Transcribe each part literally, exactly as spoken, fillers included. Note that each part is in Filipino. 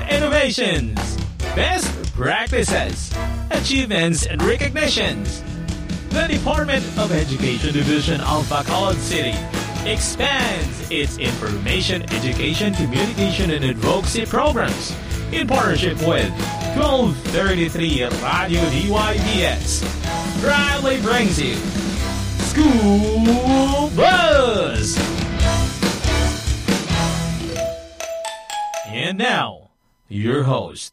innovations, best practices, achievements and recognitions. The Department of Education Division of Bacolod City expands its information, education, communication, and advocacy programs in partnership with twelve thirty-three Radio D Y B S. Proudly brings you School Buzz! And now, your host.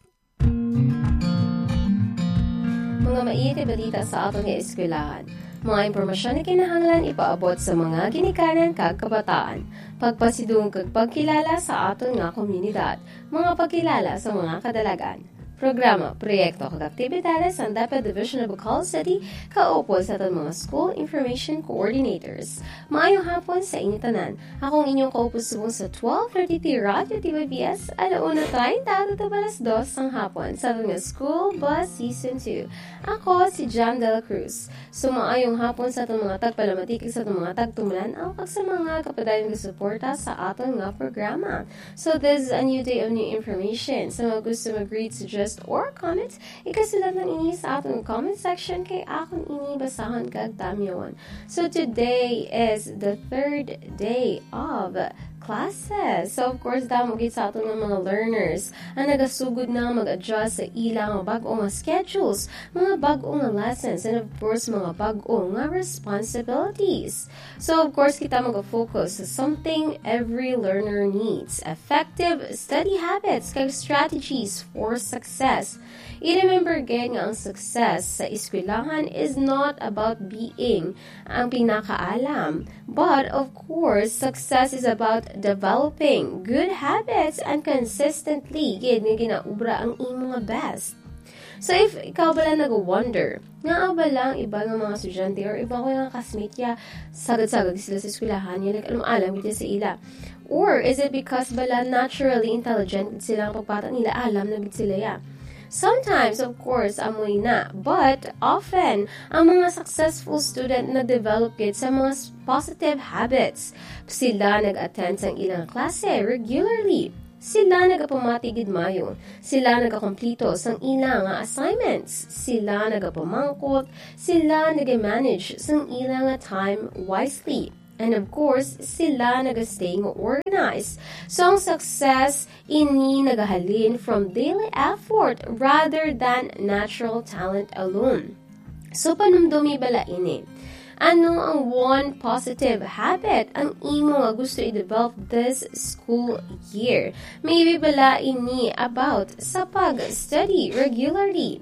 Mga maiyit balita sa atong eskwelahan. Mga impormasyon na kinahanglan ipaabot sa mga ginikanan kag kabataan. Pagpasidung kag pagkilala sa aton nga komunidad. Mga pagkilala sa mga kadalagan. Programa, proyekto kag aktibidades ang dapat Division of Bacolod City kaupol sa aton mga School Information Coordinators. Maayong hapon sa inyo tanan. Akong inyong kaupusubong sa twelve thirty-three Radio T V B S alauna tayo dito balas dos ang hapon sa aton nga School Bus Season two. Ako si Jam Dela Cruz. Sumaayong hapon sa aton mga tagpalamatik sa aton mga tagtumulan o kag sa mga kapadayon nga suporta sa aton nga programa. So this is a new day of new information. Sa mga gusto mag-read, suggest or comment, ikasulat lang ini sa atong comment section kay akong ini basahan kag tamyawan. So today is the third day of classes. So of course, damo gid sa aton nga mga learners ang nagasugod na mag-adjust sa ilang mga bag-o nga schedules, mga bag-o nga lessons, and of course, mga bag-o nga responsibilities. So of course, kita mag-focus sa something every learner needs: effective study habits kag strategies for success. I-remember gid nga ang success sa eskwelahan is not about being ang pinakaalam, but of course, success is about developing good habits and consistently gid nga ginaubra ang imong nga best. So if ikaw ba lang nag-wonder, nga ba lang iba ng mga estudyante or iba ko yung classmate ya, sagad-sagad sila sa eskwelahan, yun, like, alam-alam gid sa ila. Or is it because bala naturally intelligent sila ang pagpata nila, alam na gid sila ya? Sometimes, of course, amoy na. But often, ang mga successful student nag-develop it sa mga positive habits. Sila nag-attend sa ilang klase regularly. Sila nagapamatigid mayo. Sila nagakomplito sa ilang assignments. Sila nagapamangkot. Sila nag-manage sa ilang time wisely. And of course, sila nag-stay organized. So, ang success, ini nagahalin from daily effort rather than natural talent alone. So, panumdumi bala ini? Ano ang one positive habit ang imo nga gusto i-develop this school year? Maybe bala ini about sa pag-study regularly.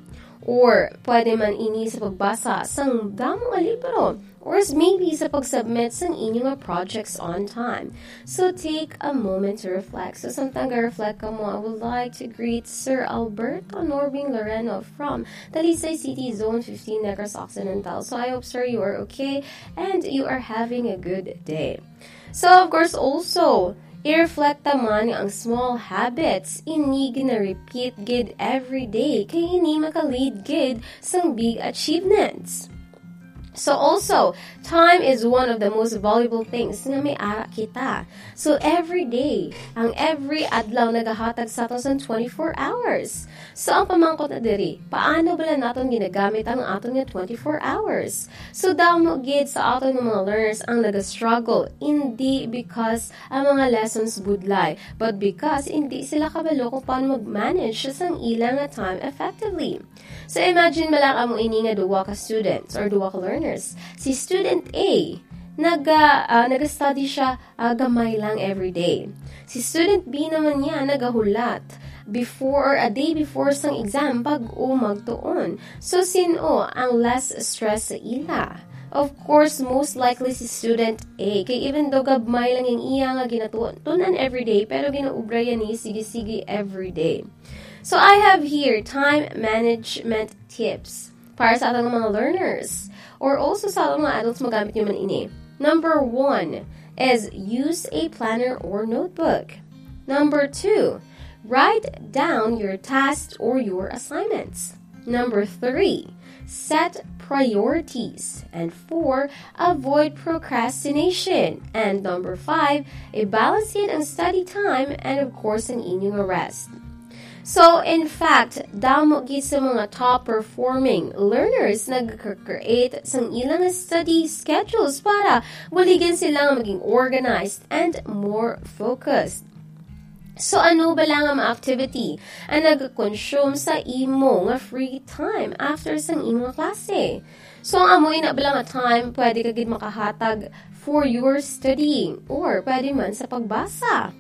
Or pwede man ini sa pagbasa sang damo nga libro. Or maybe sa pag-submit sang inyong projects on time. So take a moment to reflect. So samtang ga-reflect ka mo, I would like to greet Sir Alberto Norbing Loreno from Talisay City, Zone fifteen, Negros Occidental. So I hope, sir, you are okay and you are having a good day. So of course also, i-reflect naman ang small habits ini gina-repeat gid every day kay ini maka-lead gid sang big achievements. So also, time is one of the most valuable things nga may ara kita. So every day, ang every adlaw nagahatag sa aton twenty-four hours. So ang pamangkot na diri, paano bala naton ginagamit ang aton nga twenty-four hours? So damo gid sa aton nga mga learners ang naga-struggle, hindi because ang mga lessons budlay, but because hindi sila kabalo kung paano mag-manage sa ilang nga time effectively. So imagine malang amo ini nga duwa ka students or duwa ka learners. Si student A, naga uh, naga-study siya uh, gamay lang every day. Si student B naman niya nagahulat before or a day before sang exam bag-o magtuon. So sino ang less stress sa ila? Of course, most likely si student A. Kay even though gabmay lang yung iya nga ginatunan every day, pero ginaubra yan ni sige-sige every day. So I have here time management tips para sa ating mga learners or also sa ating mga adults magamit nyo man ini. Number one is use a planner or notebook. Number two, write down your tasks or your assignments. Number three, set priorities. And four, avoid procrastination. And number five, i-balance it ang study time and of course ang inyong rest. So, in fact, damo gid sa mga top-performing learners nag-create sang ilang study schedules para waligan silang maging organized and more focused. So, ano ba lang ang activity ang nag-consume sa imo nga free time after sang imo klase? So, ang amoy na ba lang time, pwede ka gid makahatag for your studying or pwede man sa pagbasa.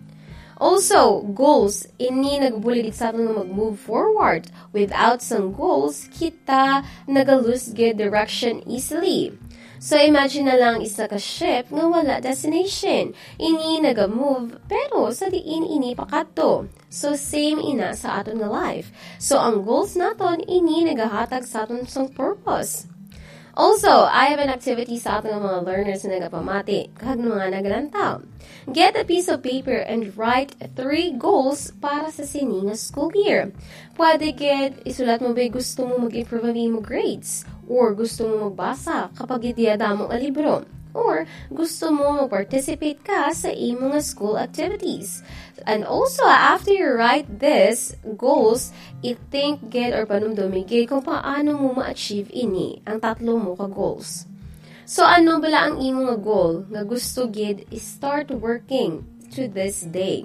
Also, goals, ini nagbuligid sa atin na mag-move forward. Without some goals, kita nagalose get direction easily. So, imagine na lang isa ka ship nga wala destination. Ini naga-move, pero sa diin ini pakato. So, same ina sa aton nga life. So, ang goals naton, ini nagahatag sa aton sang purpose. Also, I have an activity sa ating mga learners na nagapamati, kag mga naglantaw. Get a piece of paper and write three goals para sa sininga school year. Pwede get, isulat mo ba gusto mo mag-improve ang mo grades? Or gusto mo magbasa kapag itiyada mong libro? Or gusto mo mag-participate ka sa imong school activities. And also, after you write this goals, i-think, get, or panumdumigay kung paano mo ma-achieve ini, ang tatlo mo ka goals. So, ano bala ang imong goal nga gusto gid start working to this day?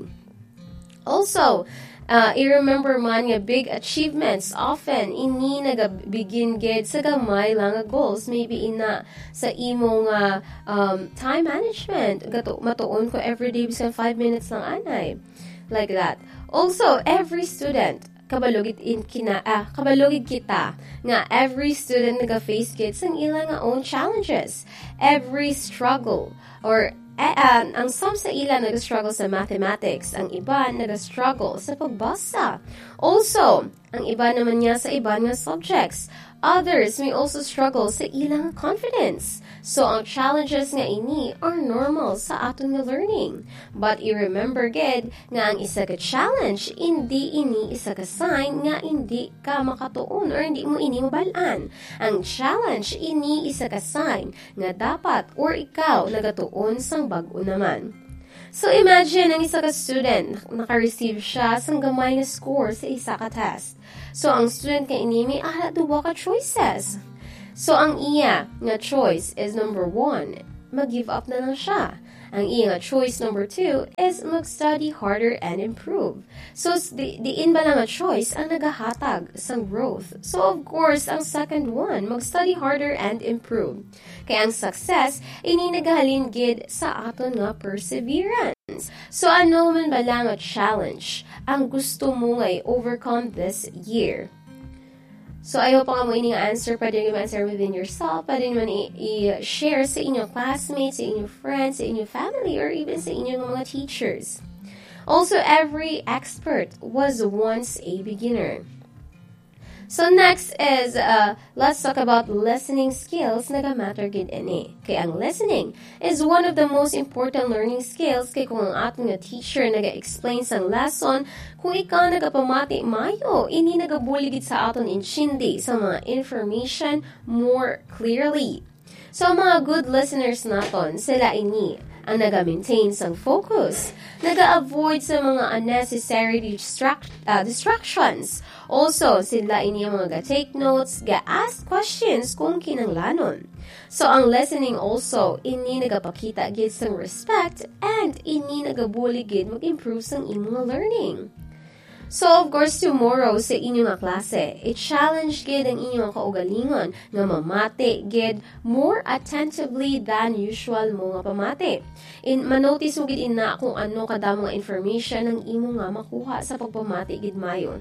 Also, Uh, i-remember man nga big achievements often ini nagabigin gid sa gamay lang nga goals, maybe ina sa imo nga um, time management gato matuon ko everyday bisan five minutes lang anay like that. Also, every student kabalugid in kina ah, kabalugid kita nga every student naga-face gid sang ilang nga own challenges, every struggle or Eh, uh, ang some sa ilan nag-struggle sa mathematics, ang iba nag-struggle sa pagbasa. Also, ang iba naman niya sa iba nga subjects. Others may also struggle sa ilang confidence. So, ang challenges nga ini are normal sa aton nga learning. But i-remember gid nga ang isa ka challenge, hindi ini isa ka sign nga hindi ka makatuon or hindi mo ini mabalaan. Ang challenge ini isa ka sign nga dapat or ikaw nagatuon sang bag-o naman. So, imagine ang isa ka student, naka-receive siya sang gamay nga score sa isa ka test. So, ang student ka ini may ala duwa ka choices. So, ang iya nga choice is number one, mag-give up na lang siya. Ang iya nga choice number two is mag-study harder and improve. So, di, diin ba lang nga choice ang nagahatag sang growth? So, of course, ang second one, mag-study harder and improve. Kaya ang success, ini nagahalin gid sa aton nga perseverance. So, ano man ba lang nga challenge ang gusto mo ngay overcome this year? So, I hope ang mo ining answer, pwede nyo answer within yourself, pwede naman i-share sa inyong classmates, sa inyong friends, sa inyong family, or even sa inyong mga teachers. Also, every expert was once a beginner. So next is, uh, let's talk about listening skills na ga-matter gid ini. Kaya ang listening is one of the most important learning skills kay kung ang ating teacher naga-explain sang lesson, kung ikaw nagapamati mayo, ini nagabuligid sa aton inchindi sa mga information more clearly. So mga good listeners naton, sila ini ang naga-maintain sang focus, naga-avoid sa mga unnecessary distract, uh, distractions. Also, sila ini ang mga ga-take notes, ga-ask questions kung kinanglanon. So, ang listening also, ini nagapakita gid sang respect and ini nagabuligid mag-improve sang imong learning. So, of course, tomorrow sa inyong nga klase, i-challenge gid ang inyong kaugalingon nga mamati gid more attentively than usual mo nga pamati. In, manotice mo gid ina kung ano kadamo nga information ang imo nga makuha sa pagpamati gid mayon.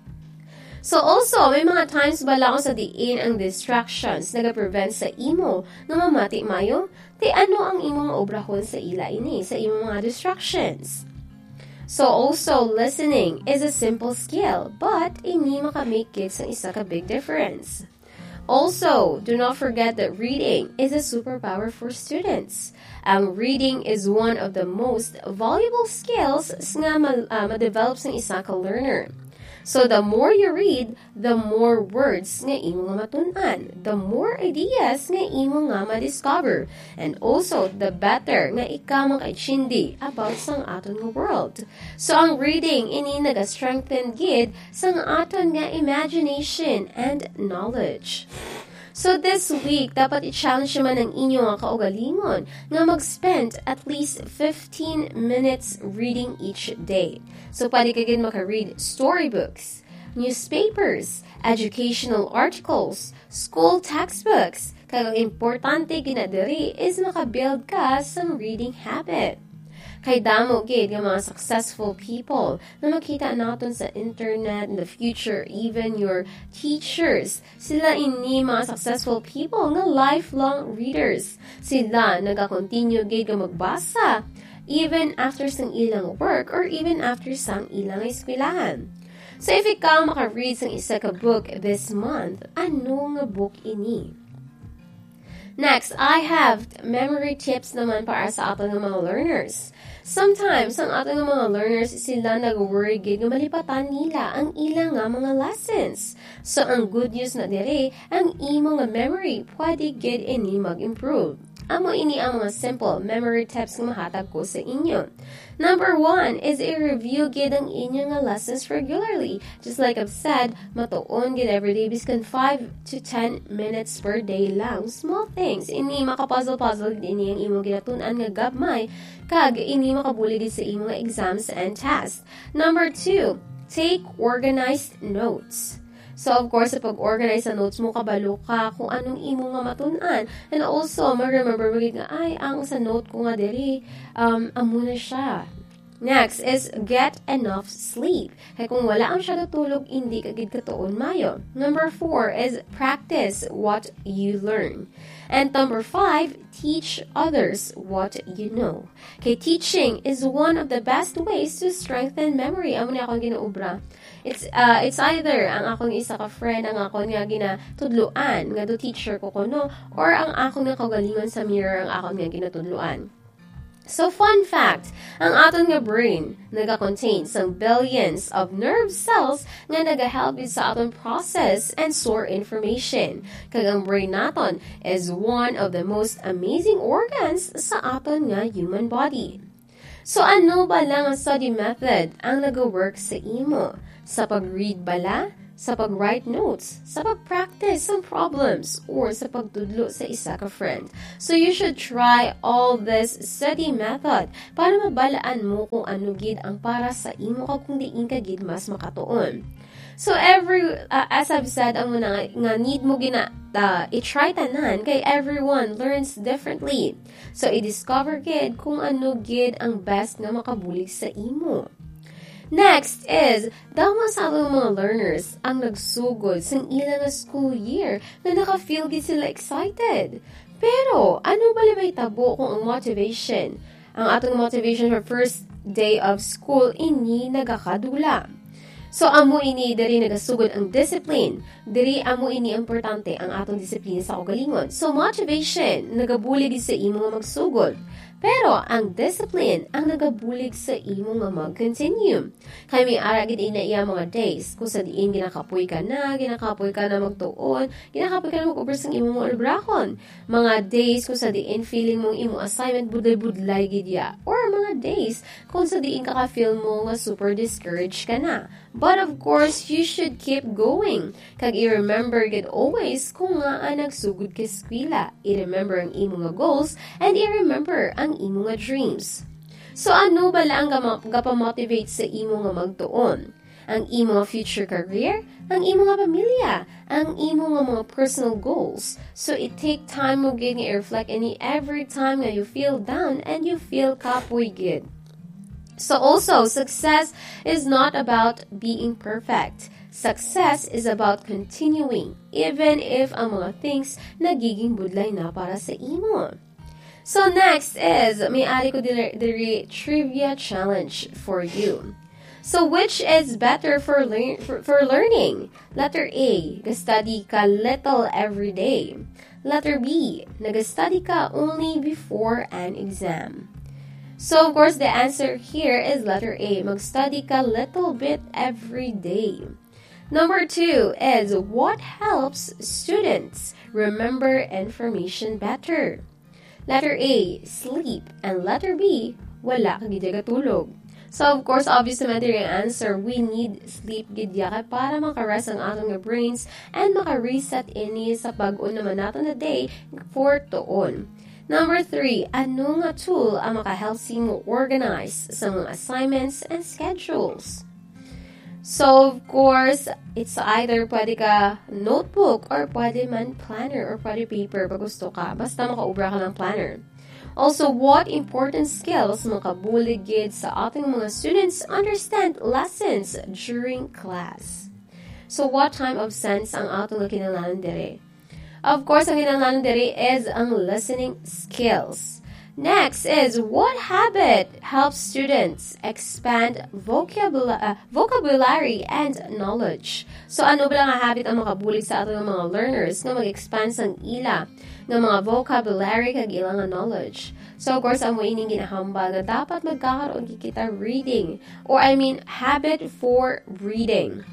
So also, may mga times bala ko sa diin ang distractions naga-prevent sa imo nga mamati mayo, ti ano ang imong obrahon sa ila ini, sa imong mga distractions. So also, listening is a simple skill, but ini makamake it sang isa ka big difference. Also, do not forget that reading is a superpower for students. Um, reading is one of the most valuable skills nga ma- uh, ma-develop sang isa ka learner. So the more you read, the more words nga imo nga matun-an, the more ideas nga imo nga ma-discover, and also the better nga ikaw makaitsindi about sang aton nga world. So ang reading ini naga-strengthen gid sang aton nga imagination and knowledge. So this week, dapat i-challenge naman ang inyo nga kaugalingon nga mag-spend at least fifteen minutes reading each day. So pwede ka gid maka-read storybooks, newspapers, educational articles, school textbooks. Kaya importante ginadiri is maka-build ka sa reading habit. Kay damo gid nga mga successful people na makita naton sa internet in the future, even your teachers, sila ini mga successful people nga lifelong readers. Sila nagakontinue gid nga magbasa even after sang ilang work or even after sang ilang eskwelahan. So if ikaw maka-read sang isa ka book this month, ano nga book ini? Next, I have memory tips naman para sa aton nga mga learners. Sometimes, ang aton nga mga learners, sila nag-worry gid nga malipatan nila ang ilang nga mga lessons. So, ang good news na dire, ang imo nga memory, pwede gid ini mag-improve. Amo ini ang mga simple memory tips nga mahatag ko sa inyo. Number one is i-review gid ang inyo nga lessons regularly. Just like I've said, matuon gid everyday biskan five to ten minutes per day lang. Small things. Ini makapuzzle-puzzle ini ang imo ginatun-an nga gabmay kag ini makabuli gid sa imo nga exams and tests. Number two, take organized notes. So, of course, sa pag-organize sa notes mo, kabalo ka kung anong imo nga matun-an. And also, ma-remember mo nga, ay, ang sa note ko nga diri, um, amo na siya. Next is get enough sleep. Kaya kung wala ang siya natulog, hindi ka gid katuon mayo. Number four is practice what you learn. And number five, teach others what you know. Kay teaching is one of the best ways to strengthen memory. Amo na akong ginaubra. It's uh it's either ang akong isa ka friend ang akong nga ginatudluan nga do teacher ko kuno, or ang akong nga kaugalingon sa mirror ang akong nga ginatudluan. So, fun fact, ang aton nga brain naga-contain some billions of nerve cells nga naga-help sa aton process and store information. Kag ang brain naton is one of the most amazing organs sa aton nga human body. So, ano ba lang ang study method ang nag-work sa imo? Sa pag-read bala? Sa pag-write notes, sa pag-practice some problems, or sa pagtudlo sa isa ka friend. So you should try all this study method para mabalaan mo kung ano gid ang para sa imo kag kung diin ka gid mas makatuon. So every, uh, as I've said, ang mga nga need mo gina uh, i-try tanan kay everyone learns differently. So i-discover gid kung ano gid ang best nga makabulig sa imo. Next is, dama sa atong mga learners ang nagsugod sa ilang school year na naka-feel gid sila excited. Pero, ano ba libay tabo kung ang motivation? Ang atong motivation for first day of school, ini nagakadula. So, amo ini, diri nagasugod ang discipline. Diri amo ini importante ang atong disiplina sa kaugalingon. So, motivation, nagabulig sa imo nga magsugod. Pero, ang discipline, ang nagabulig sa imo nga mag-continue. Kaya may aragid ina iya mga days, kung sa diin ginakapoy ka na, ginakapoy ka na magtuon, ginakapoy ka na mag-over sa imo mga librakon. Mga days kung sa diin feeling mong imo assignment buday-budlay gidya. Or mga days kung sa diin kaka-feel mo nga super discouraged ka na. But of course, you should keep going. Kag i-remember gid always kung nga ang nagsugod ka eskwela. I-remember ang imo nga goals and i-remember ang imo nga dreams. So ano ba lang gapa-motivate sa imo nga magtuon? Ang imo nga future career, ang imo nga pamilya, ang imo nga mga personal goals. So it take time mo gid nga i-reflect any every time nga you feel down and you feel kapoy gid. So also, success is not about being perfect. Success is about continuing, even if ang mga things nagiging budlay na para sa imo. So next is, may ari ko diri trivia challenge for you. So which is better for, lear- for, for learning? Letter A, nag-study ka little every day. Letter B, nag-study ka only before an exam. So, of course, the answer here is letter A. Mag-study ka little bit every day. Number two is, what helps students remember information better? Letter A, sleep. And letter B, wala ka gid tulog. So, of course, obvious naman yung answer, we need sleep gidya para makarest ang atong brains and makareset ini sa pag-un naman natin na day for tuon. Number three, ano nga tool ang makahelp mo organize sa mga assignments and schedules? So, of course, it's either pwede ka notebook or pwede man planner or pwede paper pag gusto ka. Basta makaubra ka ng planner. Also, what important skills makabuligid sa ating mga students understand lessons during class? So, what time of sense ang atong kinahanglan dere? Of course, ang kinahanglan dere is ang listening skills. Next is, what habit helps students expand vocabula- uh, vocabulary and knowledge? So, ano ba lang ang habit ang makabulig sa ating mga learners na mag-expand sang ila ng mga vocabulary kag ilang knowledge? So, of course, ang mo ining ginahambal na dapat magkakaroon kita reading, or I mean, habit for reading.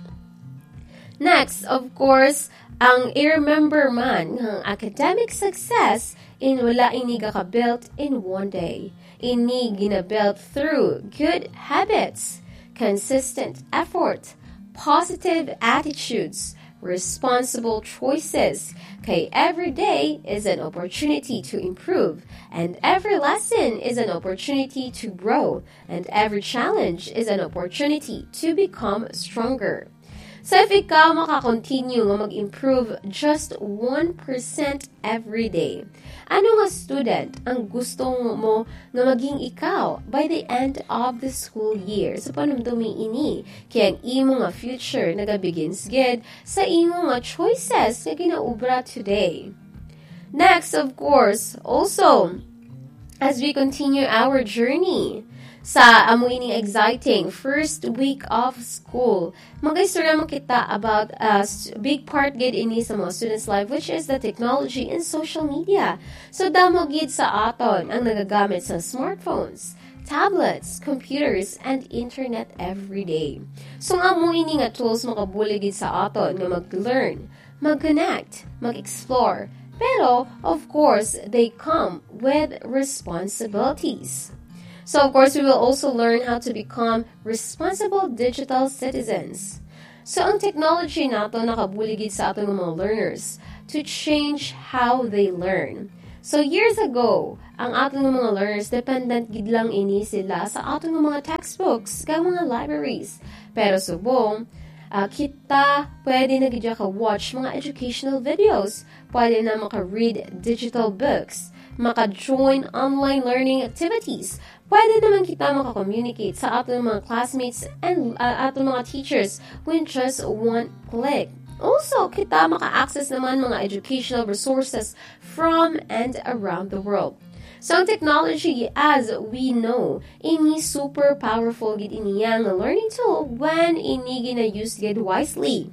Next, of course, ang i-remember man ng academic success in wala ini ka-built in one day. Ini gina-built through good habits, consistent effort, positive attitudes, responsible choices. Kay every day is an opportunity to improve, and every lesson is an opportunity to grow, and every challenge is an opportunity to become stronger. So if ikaw makakontinue nga mag-improve just one percent every day, ano nga student ang gusto mo nga maging ikaw by the end of the school year? So panumdumi ini, kaya ang imo nga future naga-begins gid sa imo nga choices nga ginaubra today. Next, of course, also, as we continue our journey, sa amo ining exciting first week of school, mag-istorya mo kita about a uh, big part gid ini sa mga students' life, which is the technology and social media. So damo gid sa aton ang nagagamit sa smartphones, tablets, computers, and internet every day. So nga mo ini nga tools makabulig gid sa aton nga mag-learn, mag-connect, mag-explore. Pero, of course, they come with responsibilities. So, of course, we will also learn how to become responsible digital citizens. So, ang technology nato nakabuligid sa atong mga learners to change how they learn. So, years ago, ang atong mga learners dependent gid lang ini sila sa atong mga textbooks, kag mga libraries. Pero subong, uh, kita pwede na gid ka watch mga educational videos, pwede na maka-read digital books, maka-join online learning activities. Pwede naman kita maka-communicate sa ating mga classmates and uh, ating mga teachers with just one click. Also, kita maka-access naman mga educational resources from and around the world. So, technology, as we know, ini super powerful gid iniyang learning tool when ini gina-use gid wisely.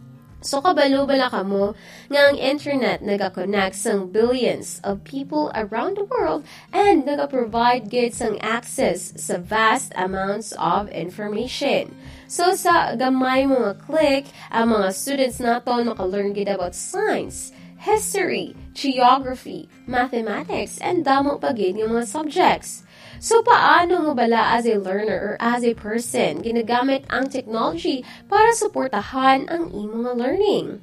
So, kabalo-bala ka mo nga ang internet nag-connect sang billions of people around the world and nag-provide gid sang access sa vast amounts of information. So, sa gamay mga click, ang mga students naton maka-learn gid about science, history, geography, mathematics, and damo pa gid ng mga subjects. So, paano mo bala as a learner or as a person ginagamit ang technology para suportahan ang imong learning?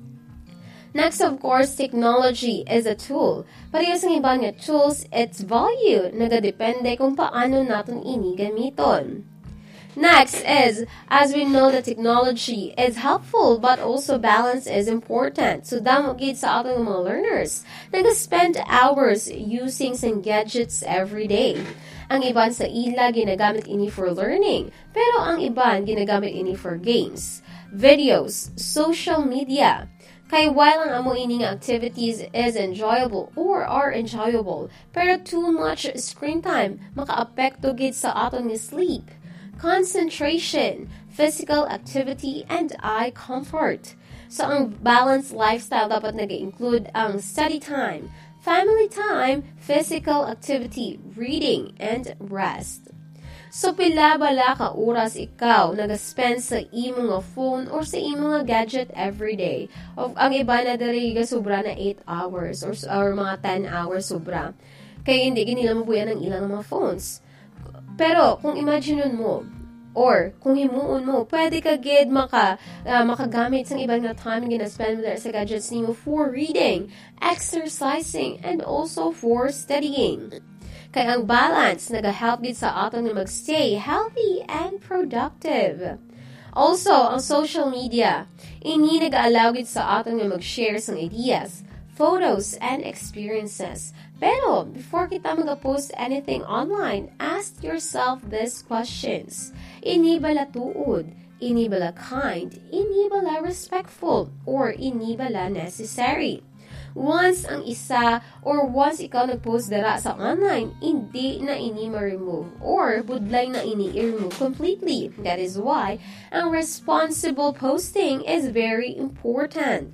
Next, of course, technology is a tool. Parehas ng ibang nga tools, its value nagadepende kung paano natin ini gamiton. Next is, as we know that technology is helpful but also balance is important. So, damo gid sa ating mga learners nag-spend hours using some gadgets every day. Ang iban sa ila ginagamit ini for learning, pero ang iban ginagamit ini for games, videos, social media. Kay while ang amo ining activities is enjoyable or are enjoyable, pero too much screen time maka-apekto gid sa aton nga sleep, concentration, physical activity, and eye comfort. So, ang balanced lifestyle dapat nag-include ang study time, family time, physical activity, reading, and rest. So, pila bala ka oras ikaw nag-spend sa imong nga phone or sa imong nga gadget everyday? Of, ang iba na diri ga sobra na eight hours or, or mga ten hours sobra. Kaya hindi ginila mabuyan ng ilang mga phones. Pero, kung imagine mo, or kung himuon mo, pwede ka gid maka, uh, makagamit sa ibang nga time na gina-spend mo sa gadgets nimo for reading, exercising, and also for studying. Kaya ang balance nag-help gid sa aton na magstay healthy and productive. Also, ang social media, ini nag-allow gid sa aton na mag-share sang ideas, photos, and experiences. Pero, before kita mag-post anything online, ask yourself these questions. Ini bala tuod? Ini bala kind? Ini bala respectful? Or ini bala necessary? Once ang isa or once ikaw nag-post dara sa online, hindi na ini ma-remove or budlay na ini i-remove completely. That is why ang responsible posting is very important.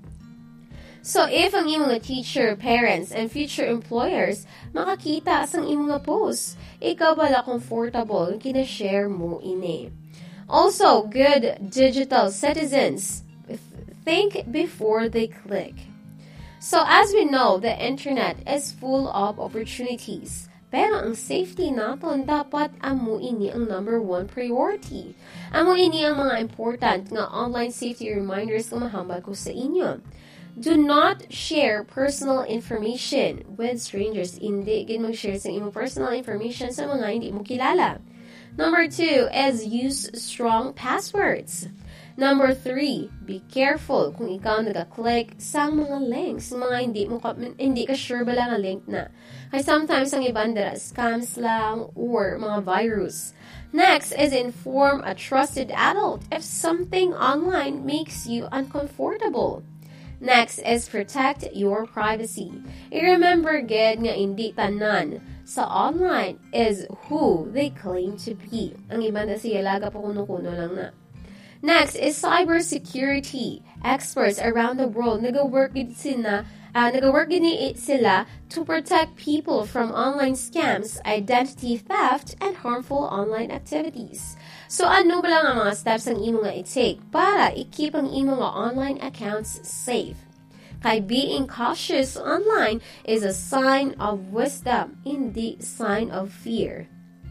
So, if ang imong teacher, parents, and future employers makakita sang imong nga post, ikaw bala comfortable kina-share mo ini. Also, good digital citizens, think before they click. So, as we know, the internet is full of opportunities. Pero ang safety naton dapat amo ini ang number one priority. Amo ini ang mga important nga online safety reminders nga mahambal ko sa inyo. Do not share personal information with strangers. Hindi gid mag-share sa imong personal information sa mga hindi mo kilala. Number two is use strong passwords. Number three, be careful kung ikaw nag-click sa mga links, mga hindi mo hindi ka sure ba lang ang link na. Kaya sometimes ang iban dira scams lang or mga virus. Next is inform a trusted adult if something online makes you uncomfortable. Next is protect your privacy. I-remember gid nga hindi tanan sa online is who they claim to be. Ang iba na siya laga pa kuno-kuno lang na. Next is cybersecurity. Experts around the world nag-work gid sila, uh, nag-work gid sila to protect people from online scams, identity theft, and harmful online activities. So ano ba lang ang mga steps ang imo nga i-take para i-keep ang imo nga online accounts safe? Kay being cautious online is a sign of wisdom, hindi sign of fear.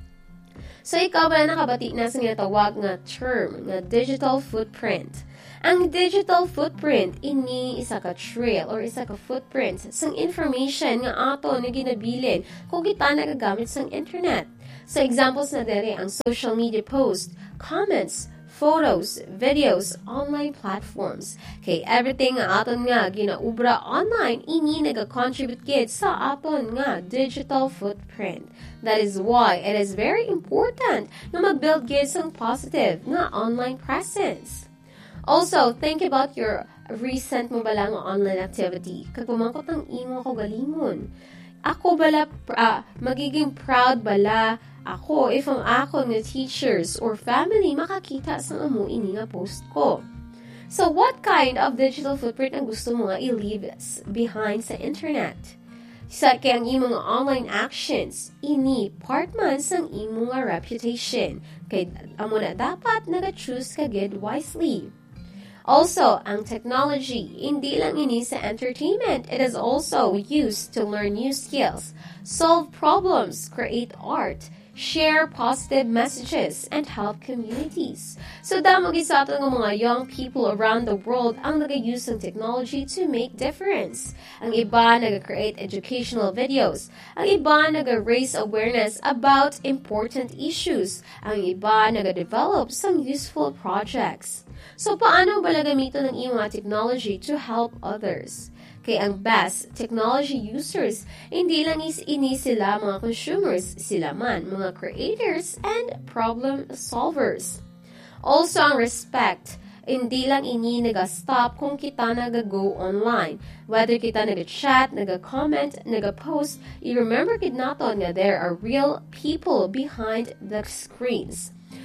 So, ikaw ba na nakabati na sa ginatawag nga term, nga digital footprint? Ang digital footprint, ini isa ka trail or isa ka footprint sang information nga ato na ginabilin kung kita nagagamit sang internet. So, examples na dere ang social media post, comments, photos, videos, online platforms. Kay everything nga aton nga ginaubra online, ini naga-contribute gid sa aton nga digital footprint. That is why it is very important na mag-build gid sang positive nga online presence. Also, think about your recent mo bala nga online activity. Kag pumangkot ang imo ko galingon. Ako bala, uh, magiging proud bala ako if ang ako nga teachers or family makakita sa amo ini nga post ko. So, what kind of digital footprint ang gusto mo nga i-leave behind sa internet? Sa kayang imo nga online actions, ini part man sang imo nga reputation. Kay amo na dapat naga-choose ka gid wisely. Also, ang technology, hindi lang ini sa entertainment. It is also used to learn new skills, solve problems, create art, share positive messages, and help communities. So, damo gisa ato ng mga young people around the world ang nag-use ng technology to make difference. Ang iba nag-create educational videos. Ang iba nag-raise awareness about important issues. Ang iba nag-develop some useful projects. So, paano ba gamitin ng iyong technology to help others? Kaya ang best technology users, hindi lang is ini sila mga consumers, sila man mga creators and problem solvers. Also, ang respect, hindi lang ini nag-stop kung kita nag-go online. Whether kita nag-chat, nag-comment, nag-post, i-remember kid naton nga there are real people behind the screens.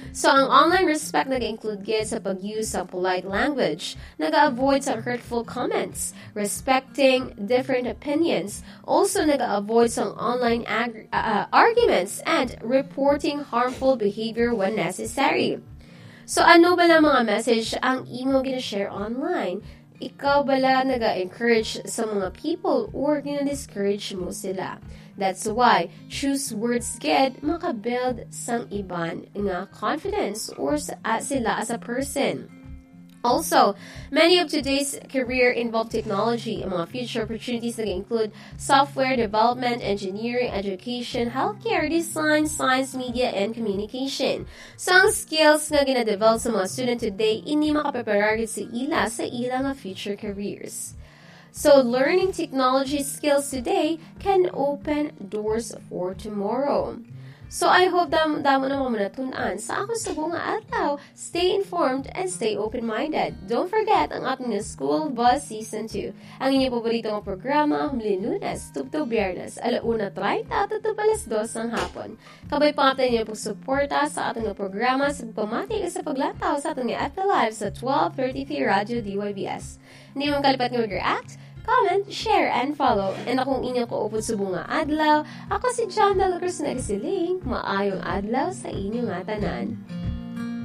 So, ang online respect nag-include gid sa pag-use sa polite language, nag-avoid sa hurtful comments, respecting different opinions, also nag-avoid sa online ag- uh, arguments, and reporting harmful behavior when necessary. So, ano ba lang mga message ang imo gina-share online? Ikaw bala naga-encourage sa mga people or gina-discourage mo sila? That's why, choose words gid makabuild sang iban nga confidence or sa, uh, sila as a person. Also, many of today's career involve technology. Ang mga future opportunities na include software development, engineering, education, healthcare, design, science, media, and communication. So, ang skills nga gina-develop sa mga student today, hindi makapreparagid sa ila sa ila nga future careers. So, learning technology skills today can open doors for tomorrow. So, I hope dam damo na mo manatunan sa ako sa bunga adlaw. Stay informed and stay open-minded. Don't forget ang ating School Buzz Season two. Ang inyong paborito ng programa, Huling Lunes, Tubto Biyernes, alauna treinta, tutup alas dos ng hapon. Kabay pa natin niyo po suporta sa ating programa sa pagpamati sa paglataw sa ating F L Live sa twelve thirty-three Radio D Y B S. Hindi mo kalipat nga mag-react, comment, share, and follow. And akong inyong kaupod sa bunga adlaw, ako si John Dela Cruz nagsiling, maayong adlaw sa inyong atanan.